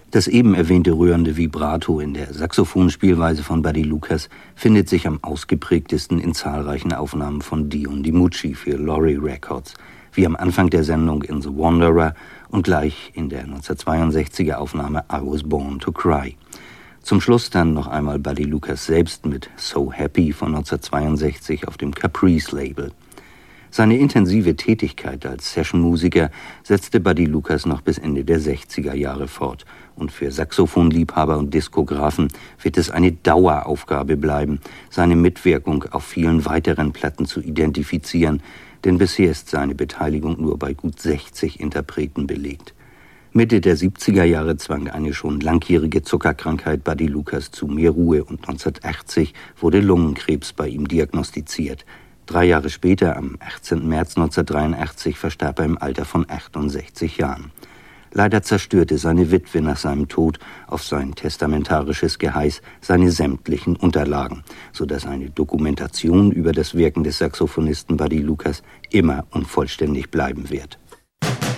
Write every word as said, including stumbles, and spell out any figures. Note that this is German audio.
Das eben erwähnte rührende Vibrato in der Saxophonspielweise von Buddy Lucas findet sich am ausgeprägtesten in zahlreichen Aufnahmen von Dion DiMucci für Lorry Records, wie am Anfang der Sendung in The Wanderer und gleich in der neunzehnhundertzweiundsechziger Aufnahme I Was Born to Cry. Zum Schluss dann noch einmal Buddy Lucas selbst mit So Happy von neunzehnhundertzweiundsechzig auf dem Caprice-Label. Seine intensive Tätigkeit als Sessionmusiker setzte Buddy Lucas noch bis Ende der sechziger Jahre fort. Und für Saxophonliebhaber und Diskografen wird es eine Daueraufgabe bleiben, seine Mitwirkung auf vielen weiteren Platten zu identifizieren, denn bisher ist seine Beteiligung nur bei gut sechzig Interpreten belegt. Mitte der siebziger Jahre zwang eine schon langjährige Zuckerkrankheit Buddy Lucas zu mehr Ruhe und neunzehnhundertachtzig wurde Lungenkrebs bei ihm diagnostiziert. Drei Jahre später, am achtzehnten März neunzehnhundertdreiundachtzig, verstarb er im Alter von achtundsechzig Jahren. Leider zerstörte seine Witwe nach seinem Tod auf sein testamentarisches Geheiß seine sämtlichen Unterlagen, sodass eine Dokumentation über das Wirken des Saxophonisten Buddy Lucas immer unvollständig bleiben wird.